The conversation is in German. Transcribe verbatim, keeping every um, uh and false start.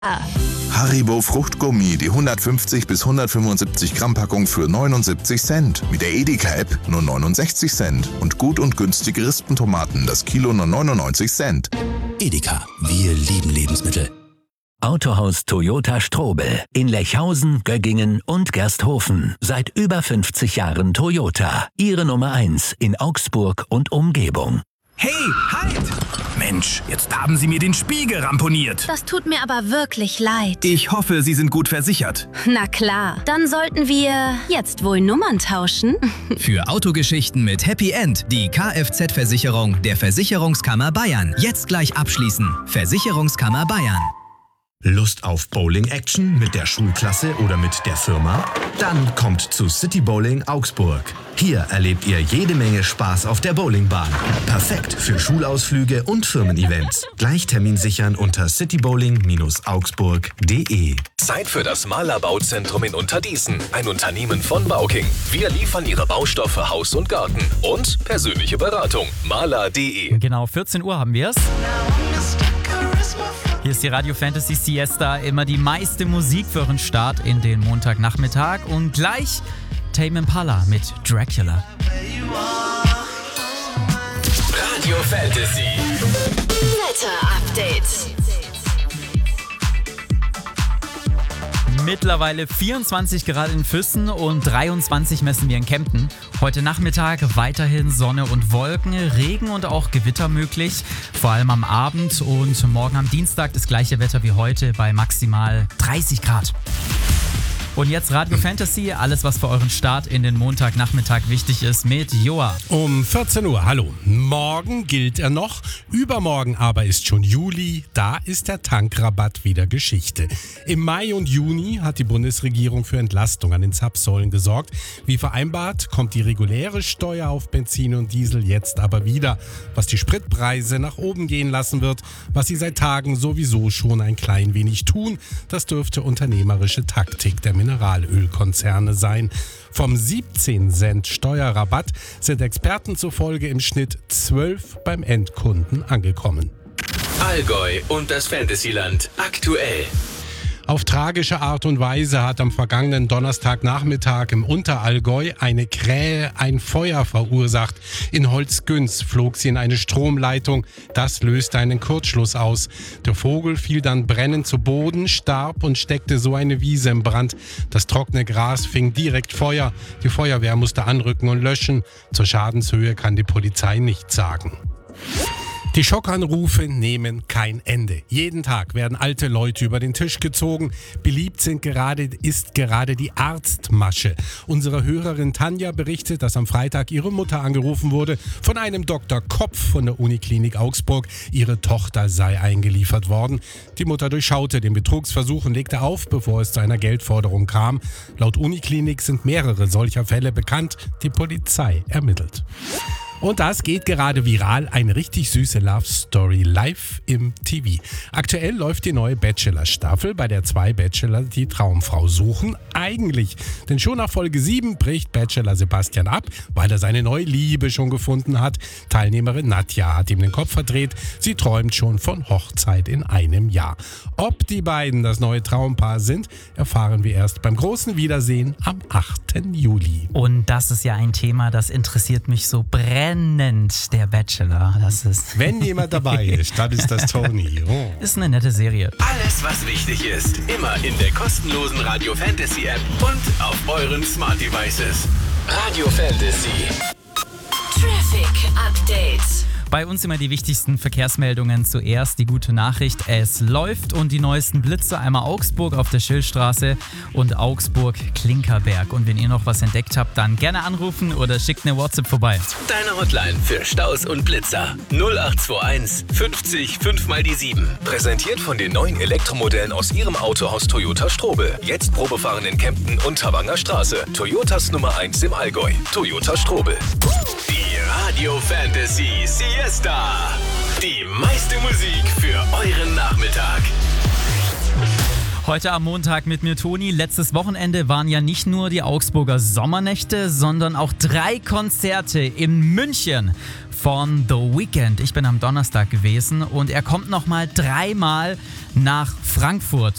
Haribo Fruchtgummi, die hundertfünfzig bis hundertfünfundsiebzig Gramm Packung für neunundsiebzig Cent. Mit der Edeka-App nur neunundsechzig Cent. Und gut und günstige Rispentomaten, das Kilo nur neunundneunzig Cent. Edeka, wir lieben Lebensmittel. Autohaus Toyota Strobel in Lechhausen, Göggingen und Gersthofen. Seit über fünfzig Jahren Toyota. Ihre Nummer eins in Augsburg und Umgebung. Hey, halt! Mensch, jetzt haben Sie mir den Spiegel ramponiert. Das tut mir aber wirklich leid. Ich hoffe, Sie sind gut versichert. Na klar, dann sollten wir jetzt wohl Nummern tauschen. Für Autogeschichten mit Happy End die Kfz-Versicherung der Versicherungskammer Bayern. Jetzt gleich abschließen. Versicherungskammer Bayern. Lust auf Bowling-Action mit der Schulklasse oder mit der Firma? Dann kommt zu City Bowling Augsburg. Hier erlebt ihr jede Menge Spaß auf der Bowlingbahn. Perfekt für Schulausflüge und Firmen-Events. Gleich Termin sichern unter citybowling Bindestrich augsburg punkt de. Zeit für das Mahler Bauzentrum in Unterdießen. Ein Unternehmen von Bauking. Wir liefern Ihre Baustoffe Haus und Garten. Und persönliche Beratung. mahler punkt de. Genau, vierzehn Uhr haben wir es. Hier ist die Radio Fantasy Siesta, immer die meiste Musik für euren Start in den Montagnachmittag. Und gleich Tame Impala mit Dracula. Radio Fantasy. Wetter-Update. Mittlerweile vierundzwanzig Grad in Füssen und dreiundzwanzig messen wir in Kempten. Heute Nachmittag weiterhin Sonne und Wolken, Regen und auch Gewitter möglich, vor allem am Abend, und morgen am Dienstag das gleiche Wetter wie heute bei maximal dreißig Grad. Und jetzt Radio Fantasy, alles was für euren Start in den Montagnachmittag wichtig ist, mit Joa. Um vierzehn Uhr, hallo. Morgen gilt er noch, übermorgen aber ist schon Juli, da ist der Tankrabatt wieder Geschichte. Im Mai und Juni hat die Bundesregierung für Entlastung an den Zapfsäulen gesorgt. Wie vereinbart kommt die reguläre Steuer auf Benzin und Diesel jetzt aber wieder, was die Spritpreise nach oben gehen lassen wird, was sie seit Tagen sowieso schon ein klein wenig tun. Das dürfte unternehmerische Taktik der Mineralölkonzerne sein. Vom siebzehn Cent Steuerrabatt sind Experten zufolge im Schnitt zwölf beim Endkunden angekommen. Allgäu und das Fantasyland aktuell. Auf tragische Art und Weise hat am vergangenen Donnerstagnachmittag im Unterallgäu eine Krähe ein Feuer verursacht. In Holzgünz flog sie in eine Stromleitung. Das löste einen Kurzschluss aus. Der Vogel fiel dann brennend zu Boden, starb und steckte so eine Wiese in Brand. Das trockene Gras fing direkt Feuer. Die Feuerwehr musste anrücken und löschen. Zur Schadenshöhe kann die Polizei nichts sagen. Die Schockanrufe nehmen kein Ende. Jeden Tag werden alte Leute über den Tisch gezogen. Beliebt sind gerade, ist gerade die Arztmasche. Unsere Hörerin Tanja berichtet, dass am Freitag ihre Mutter angerufen wurde von einem Doktor Kopf von der Uniklinik Augsburg. Ihre Tochter sei eingeliefert worden. Die Mutter durchschaute den Betrugsversuch und legte auf, bevor es zu einer Geldforderung kam. Laut Uniklinik sind mehrere solcher Fälle bekannt. Die Polizei ermittelt. Und das geht gerade viral, eine richtig süße Love Story live im T V. Aktuell läuft die neue Bachelor-Staffel, bei der zwei Bachelor die Traumfrau suchen. Eigentlich, denn schon nach Folge sieben bricht Bachelor Sebastian ab, weil er seine neue Liebe schon gefunden hat. Teilnehmerin Nadja hat ihm den Kopf verdreht. Sie träumt schon von Hochzeit in einem Jahr. Ob die beiden das neue Traumpaar sind, erfahren wir erst beim großen Wiedersehen am achten Juli. Und das ist ja ein Thema, das interessiert mich so brennend. Der Bachelor, das ist... Wenn jemand dabei ist, dann ist das Tony. Oh. Ist eine nette Serie. Alles, was wichtig ist, immer in der kostenlosen Radio Fantasy App und auf euren Smart Devices. Radio Fantasy. Traffic Update. Bei uns immer die wichtigsten Verkehrsmeldungen. Zuerst die gute Nachricht, es läuft, und die neuesten Blitze, einmal Augsburg auf der Schillstraße und Augsburg-Klinkerberg. Und wenn ihr noch was entdeckt habt, dann gerne anrufen oder schickt eine WhatsApp vorbei. Deine Hotline für Staus und Blitzer null acht zwei eins fünfzig fünf mal die sieben. Präsentiert von den neuen Elektromodellen aus Ihrem Autohaus Toyota Strobel. Jetzt Probefahren in Kempten und Tawanger Straße. Toyotas Nummer eins im Allgäu. Toyota Strobel. Die Radio Fantasy Siesta. Die meiste Musik für euren Nachmittag. Heute am Montag mit mir, Toni. Letztes Wochenende waren ja nicht nur die Augsburger Sommernächte, sondern auch drei Konzerte in München von The Weeknd. Ich bin am Donnerstag gewesen und er kommt nochmal dreimal nach Frankfurt.